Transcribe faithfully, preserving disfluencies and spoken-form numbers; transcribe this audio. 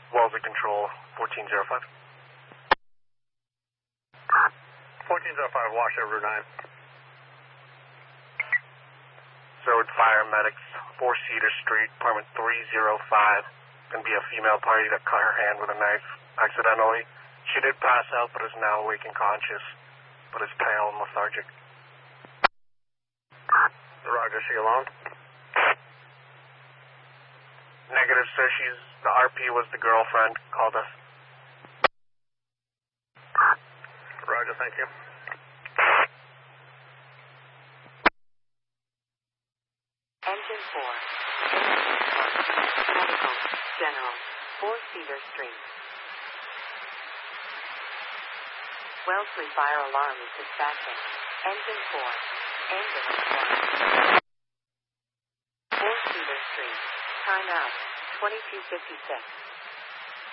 Wellesley Control, fourteen oh five. fourteen oh five, Washoe, Route nine. So it's fire medics, four Cedar Street, apartment three oh five. Gonna be a female party that cut her hand with a knife accidentally. She did pass out, but is now awake and conscious, but is pale and lethargic. Roger, she alone? Negative, sir. She's, the R P was the girlfriend, called us. Roger, thank you. Engine four. Medical, General, four Cedar Street. Wellesley fire alarm is dispatching. Engine four. Ambulance one. four Cedar Street. Time out, twenty-two fifty-six.